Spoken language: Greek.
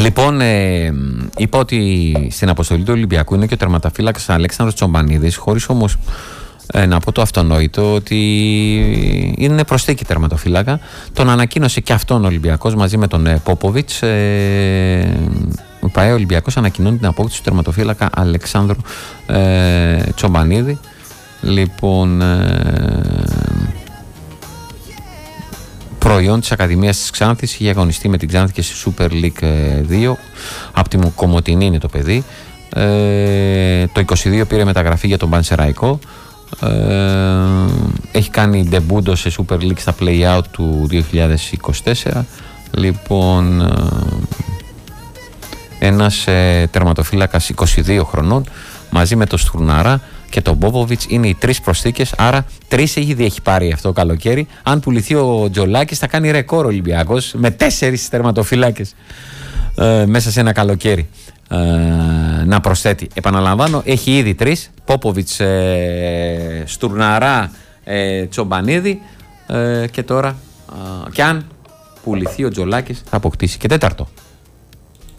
Λοιπόν, είπα ότι στην αποστολή του Ολυμπιακού είναι και ο τερματοφύλακας Αλέξανδρος Τσομπανίδης, χωρίς όμως να πω το αυτονόητο ότι είναι προσθήκη τερματοφύλακα. Τον ανακοίνωσε και αυτόν ο Ολυμπιακός μαζί με τον Πόποβιτς. Ο ΠΑΕ Ολυμπιακός ανακοινώνει την απόκτηση του τερματοφύλακα Αλεξάνδρου Τσομπανίδη. Λοιπόν, προϊόν της Ακαδημίας της Ξάνθης, είχε αγωνιστεί με την Ξάνθη και στη Super League 2. Από τη Κομοτηνή είναι το παιδί. Το 22 πήρε μεταγραφή για τον Πανσεραϊκό. Έχει κάνει ντεμπούντο σε Super League στα play-out του 2024. Λοιπόν, ένας τερματοφύλακας 22 χρονών μαζί με τον Στουρναρά και τον Μπόβοβιτς είναι οι τρεις προσθήκες. Άρα τρεις ήδη έχει πάρει αυτό το καλοκαίρι. Αν πουληθεί ο Τζολάκης θα κάνει ρεκόρ ο Ολυμπιακός με 4 τερματοφυλάκες μέσα σε ένα καλοκαίρι να προσθέτει. Επαναλαμβάνω, έχει ήδη 3: Πόποβιτς, Στουρναρά, Τσομπανίδη, και τώρα κι αν πουληθεί ο Τζολάκης θα αποκτήσει και 4ο.